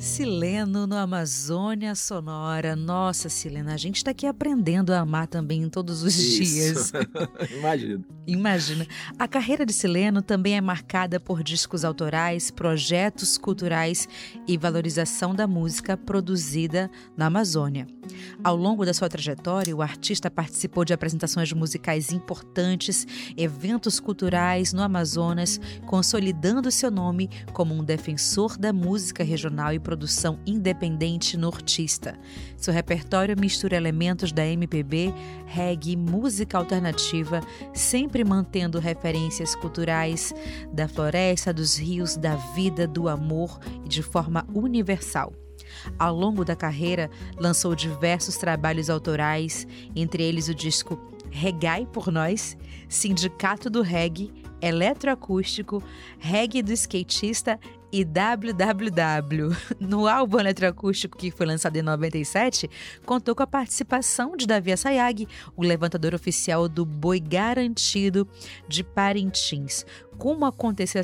Sileno no Amazônia Sonora. Nossa, Silena, a gente está aqui aprendendo a amar também todos os dias. Imagino. Imagina. A carreira de Sileno também é marcada por discos autorais, projetos culturais e valorização da música produzida na Amazônia. Ao longo da sua trajetória, o artista participou de apresentações musicais importantes, eventos culturais no Amazonas, consolidando seu nome como um defensor da música regional e produção independente nortista. Seu repertório mistura elementos da MPB, reggae, música alternativa, sempre mantendo referências culturais da floresta, dos rios, da vida, do amor e de forma universal. Ao longo da carreira, lançou diversos trabalhos autorais, entre eles o disco Reggae por Nós, Sindicato do Reggae, Eletroacústico, Reggae do Skatista e WWW. No álbum eletroacústico, que foi lançado em 97, contou com a participação de Davi Assayag, o levantador oficial do Boi Garantido de Parintins. Como aconteceu